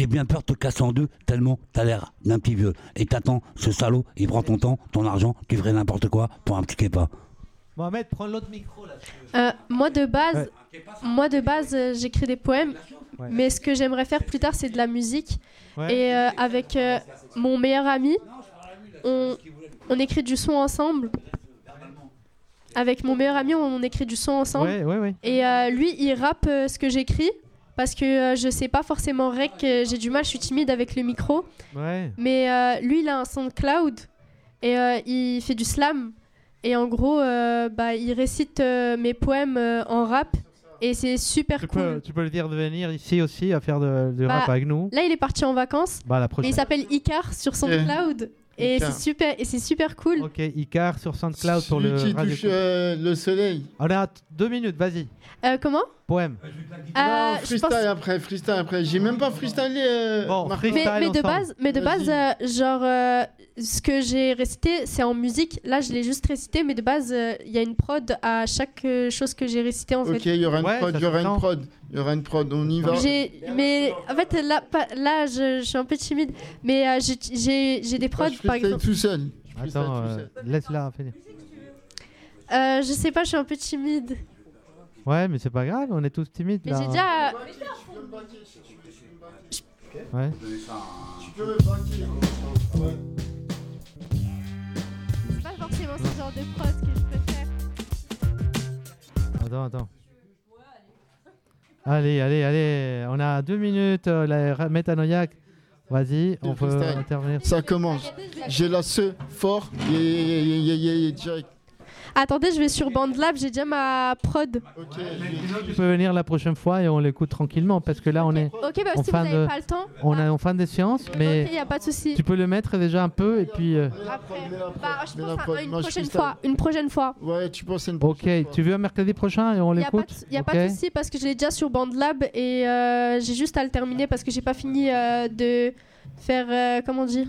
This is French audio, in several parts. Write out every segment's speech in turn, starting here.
j'ai bien peur de te casser en deux, tellement t'as l'air d'un petit vieux. Et t'attends, ce salaud, il prend ton temps, ton argent, tu ferais n'importe quoi pour un petit képa. Mohamed, prends l'autre micro là. Moi de base, j'écris des poèmes, mais ce que j'aimerais faire plus tard, c'est de la musique. Ouais. Et avec mon meilleur ami, on écrit du son ensemble. Avec mon meilleur ami, on écrit du son ensemble. Ouais. Et lui, il rappe ce que j'écris. Parce que je sais pas forcément rec, j'ai du mal, je suis timide avec le micro. Ouais. Mais lui, il a un SoundCloud et il fait du slam. Et en gros, il récite mes poèmes en rap. Et c'est super cool. Tu peux le dire de venir ici aussi à faire du rap avec nous. Là, il est parti en vacances. La prochaine. Et il s'appelle Icar sur SoundCloud. Et c'est super cool. Ok, Icar sur SoundCloud pour le qui radio. touche le soleil. On a 2 minutes, vas-y. Comment Poème. Non, freestyle après. J'ai même pas freestylé. Bon, freestyle mais de base, ce que j'ai récité, c'est en musique. Là, je l'ai juste récité, mais de base, il y a une prod à chaque chose que j'ai récité en fait. Ok, il y aura une prod, on y va. Mais en fait, là je suis un peu timide, mais j'ai des prods par exemple. tout seul. Attends, laisse-la finir. Je sais pas, je suis un peu timide. Ouais, mais c'est pas grave, on est tous timides mais là. j'ai déjà. Ouais. Tu peux me baquer. C'est pas forcément ce genre de prod que je préfère. Attends. Allez, on a 2 minutes, la métanoïaque. Vas-y, on peut intervenir. Ça commence. J'ai la ce fort. Direct. Attendez, je vais sur BandLab, j'ai déjà ma prod. Okay. Tu peux venir la prochaine fois et on l'écoute tranquillement parce que là on est si vous n'avez pas le temps. On est en fin de séance, mais il n'y a pas de souci. Tu peux le mettre déjà un peu et puis. Après, je pense une prochaine fois. Ouais, tu penses une prochaine fois. Tu veux un mercredi prochain et on l'écoute. Il n'y a pas de souci parce que je l'ai déjà sur BandLab et j'ai juste à le terminer parce que j'ai pas fini de faire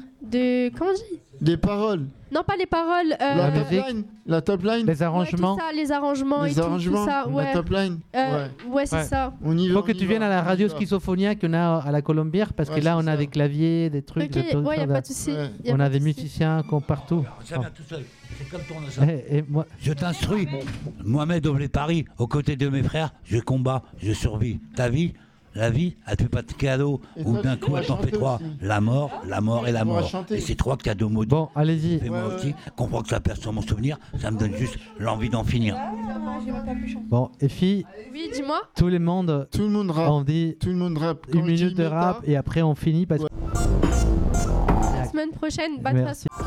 des paroles. Non, pas les paroles. La top line. Les arrangements. Ouais, tout ça, les arrangements et tout ça. Ouais. La top line. C'est ça. Il faut que tu viennes à la radio Schizophonia qu'on a à la Colombière parce que là on a des claviers, des trucs. Ok, il n'y a pas de souci. On a des musiciens qui sont partout. Ça vient tout seul. C'est comme tourne ça. Je t'instruis. Mohamed Oblé Paris, aux côtés de mes frères, je combats, je survis. Ta vie, la vie, elle ne fait pas de cadeaux. Ou d'un coup, elle t'en fait 3. La mort et la mort. Et c'est 3 cadeaux maudits. Bon, allez-y. Et moi aussi, comprends que ça perd sur mon souvenir, ça me donne juste l'envie d'en finir. Bon, et filles. Oui, dis-moi. Tout le monde rappe. On dit tout le monde rappe. 1 minute de rap et après on finit parce que. La semaine prochaine, bonne façon.